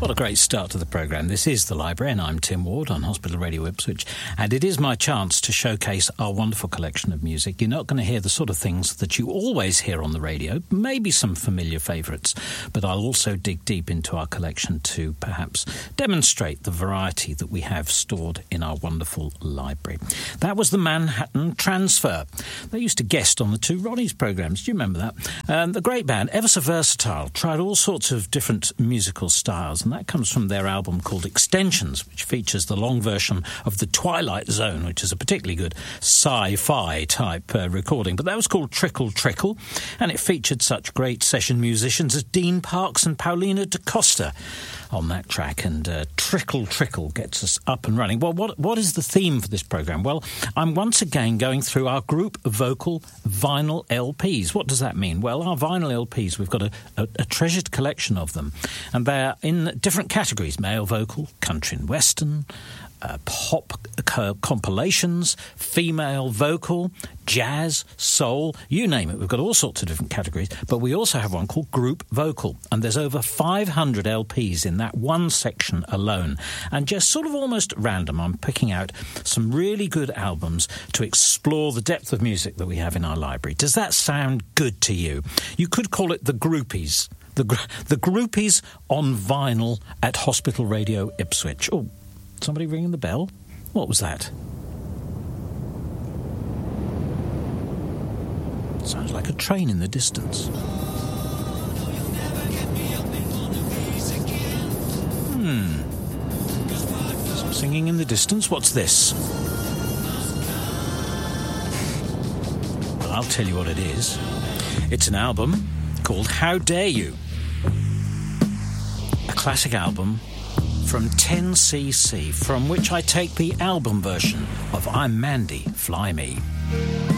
What a great start to the programme. This is The Library, and I'm Tim Ward on Hospital Radio Ipswich, and it is my chance to showcase our wonderful collection of music. You're not going to hear the sort of things that you always hear on the radio, maybe some familiar favourites, but I'll also dig deep into our collection to perhaps demonstrate the variety that we have stored in our wonderful library. That was the Manhattan Transfer. They used to guest on the Two Ronnies programmes. Do you remember that? The great band, ever so versatile, tried all sorts of different musical styles, and that comes from their album called Extensions, which features the long version of The Twilight Zone, which is a particularly good sci-fi type recording. But that was called Trickle Trickle, and it featured such great session musicians as Dean Parks and Paulina DaCosta on that track, and Trickle Trickle gets us up and running. Well, what is the theme for this programme? Well, I'm once again going through our group vocal vinyl LPs. What does that mean? Well, our vinyl LPs, we've got a treasured collection of them, and they're in different categories: male vocal, country and western, pop compilations, female vocal, jazz, soul, you name it. We've got all sorts of different categories, but we also have one called group vocal, and there's over 500 LPs in that one section alone. And just sort of almost at random, I'm picking out some really good albums to explore the depth of music that we have in our library. Does that sound good to you? You could call it the Groupies. The Groupies on vinyl at Hospital Radio Ipswich. Oh, somebody ringing the bell? What was that? Sounds like a train in the distance. Some singing in the distance. What's this? Well, I'll tell you what it is. It's an album called How Dare You? A classic album from 10cc, from which I take the album version of I'm Mandy, Fly Me.